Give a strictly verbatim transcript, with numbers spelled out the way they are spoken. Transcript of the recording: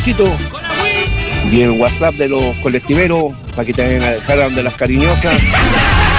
Chito. Y el WhatsApp de los colectiveros para que te vayan a dejar a donde las cariñosas.